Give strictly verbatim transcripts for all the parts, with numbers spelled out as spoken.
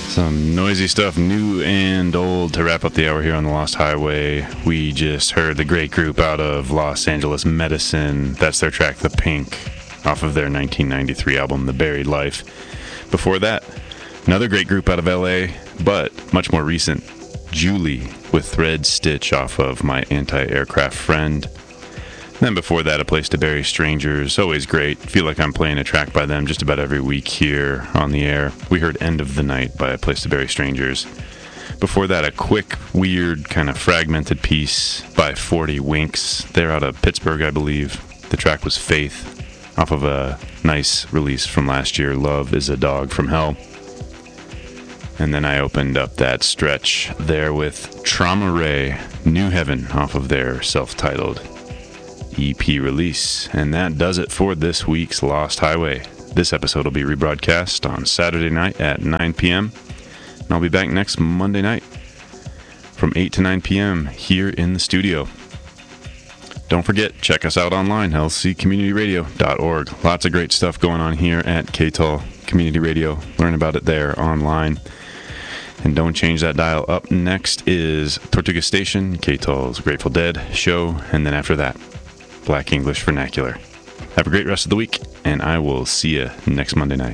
Some noisy stuff, new and old, to wrap up the hour here on the Lost Highway. We just heard the great group out of Los Angeles, Medicine. That's their track, The Pink, off of their nineteen ninety-three album, The Buried Life. Before that, another great group out of L A, but much more recent, Julie, with Thread Stitch off of My Anti-Aircraft Friend. Then before that, A Place to Bury Strangers, always great. Feel like I'm playing a track by them just about every week here on the air. We heard End of the Night by A Place to Bury Strangers. Before that, a quick, weird, kind of fragmented piece by forty Winks. They're out of Pittsburgh, I believe. The track was Faith, off of a nice release from last year, Love is a Dog from Hell. And then I opened up that stretch there with Trauma Ray, New Heaven, off of their self-titled E P release. And that does it for this week's Lost Highway. This episode will be rebroadcast on Saturday night at nine p.m. And I'll be back next Monday night from eight to nine p.m. here in the studio. Don't forget, check us out online, L C community radio dot org. Lots of great stuff going on here at K T O L Community Radio. Learn about it there online. And don't change that dial. Up next is Tortuga Station, K T O L's Grateful Dead show. And then after that, Black English Vernacular. Have a great rest of the week, and I will see you next Monday night.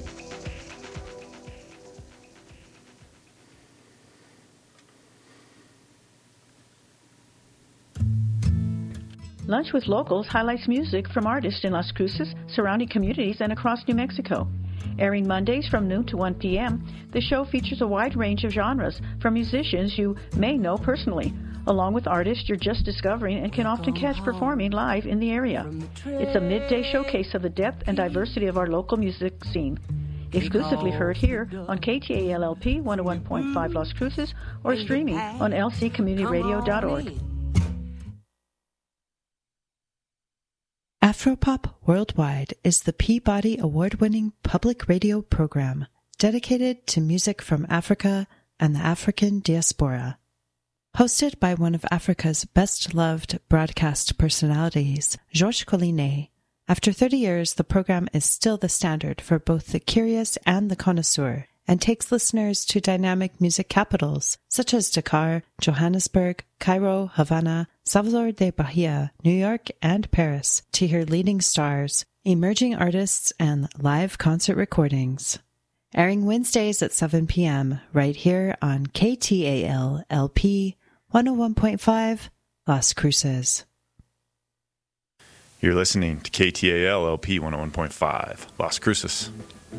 Lunch with Locals highlights music from artists in Las Cruces, surrounding communities, and across New Mexico. Airing Mondays from noon to one p.m., the show features a wide range of genres from musicians you may know personally, along with artists you're just discovering and can often catch performing live in the area. It's a midday showcase of the depth and diversity of our local music scene. Exclusively heard here on K T A L L P one oh one point five Las Cruces or streaming on L C community radio dot org. Afropop Worldwide is the Peabody Award-winning public radio program dedicated to music from Africa and the African diaspora. Hosted by one of Africa's best-loved broadcast personalities, Georges Collinet, after thirty years, the program is still the standard for both the curious and the connoisseur, and takes listeners to dynamic music capitals such as Dakar, Johannesburg, Cairo, Havana, Salvador de Bahia, New York, and Paris to hear leading stars, emerging artists, and live concert recordings. Airing Wednesdays at seven p.m. right here on K T A L L P one oh one point five Las Cruces. You're listening to K T A L L P one oh one point five Las Cruces.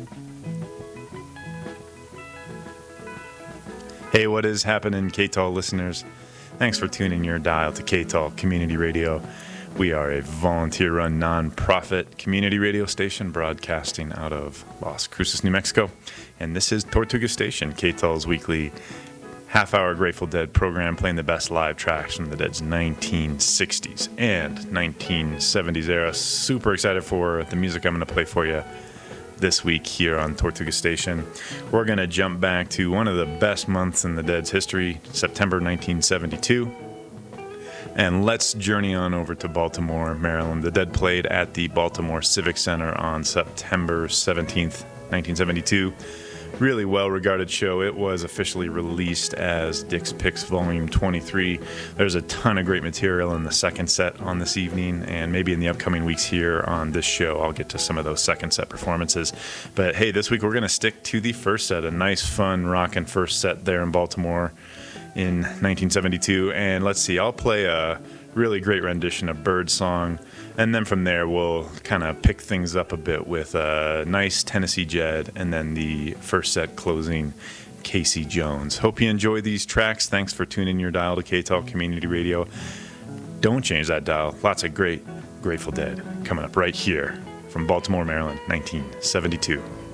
Hey, what is happening, K T A L listeners? Thanks for tuning your dial to K T A L Community Radio. We are a volunteer-run, non-profit community radio station broadcasting out of Las Cruces, New Mexico. And this is Tortuga Station, K T A L's weekly half-hour Grateful Dead program, playing the best live tracks from the Dead's nineteen sixties and nineteen seventies era. Super excited for the music I'm going to play for you this week here on Tortuga Station. We're going to jump back to one of the best months in the Dead's history, September nineteen seventy-two. And let's journey on over to Baltimore, Maryland. The Dead played at the Baltimore Civic Center on September seventeenth, nineteen seventy-two. Really well-regarded show. It was officially released as Dick's Picks Volume twenty-three. There's a ton of great material in the second set on this evening, and maybe in the upcoming weeks here on this show, I'll get to some of those second set performances. But hey, this week we're going to stick to the first set, a nice, fun, rockin' first set there in Baltimore in nineteen seventy-two. And let's see, I'll play a really great rendition of Bird Song, and then from there we'll kind of pick things up a bit with a nice Tennessee Jed, and then the first set closing Casey Jones. Hope you enjoy these tracks. Thanks for tuning your dial to K T A L Community Radio. Don't change that dial. Lots of great Grateful Dead coming up right here from Baltimore, Maryland, nineteen seventy-two.